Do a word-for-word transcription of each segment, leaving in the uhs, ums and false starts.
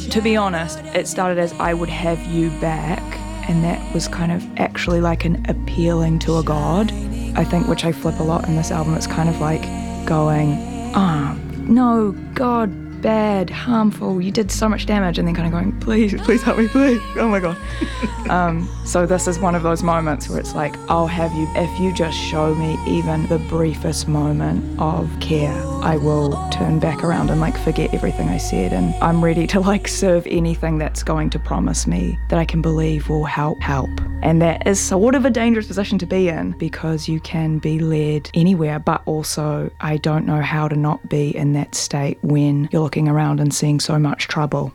To be honest, it started as I would have you back, and that was kind of actually like an appealing to a god, I think, which I flip a lot in this album. It's kind of like going, oh, no, God, bad, harmful, you did so much damage, and then kind of going, please, please help me, please, oh my God. Um, so this is one of those moments where it's like, I'll have you, if you just show me even the briefest moment of care, I will turn back around and like forget everything I said, and I'm ready to like serve anything that's going to promise me that I can believe will help help. And that is sort of a dangerous position to be in, because you can be led anywhere, but also I don't know how to not be in that state when you're looking around and seeing so much trouble.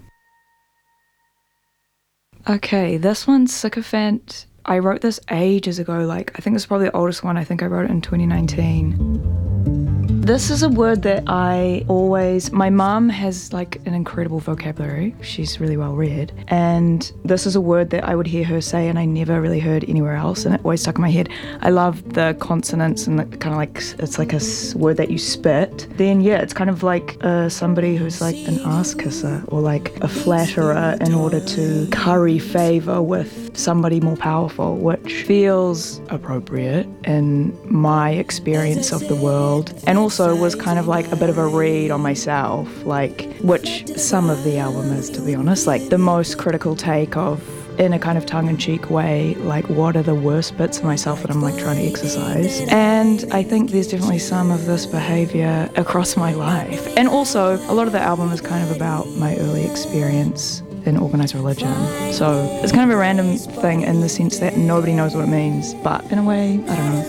Okay, this one's Sycophant. I wrote this ages ago, like I think this is probably the oldest one. I think I wrote it in twenty nineteen. This is a word that I always, my mum has like an incredible vocabulary. She's really well read. And this is a word that I would hear her say and I never really heard anywhere else, and it always stuck in my head. I love the consonants and the kind of like, it's like a s- word that you spit. Then yeah, it's kind of like uh, somebody who's like an ass kisser or like a flatterer in order to curry favour with somebody more powerful, which feels appropriate in my experience of the world. And also Also was kind of like a bit of a read on myself, like, which some of the album is, to be honest, like the most critical take of, in a kind of tongue-in-cheek way, like what are the worst bits of myself that I'm like trying to exercise. And I think there's definitely some of this behaviour across my life. And also a lot of the album is kind of about my early experience in organised religion. So it's kind of a random thing in the sense that nobody knows what it means, but in a way, I don't know,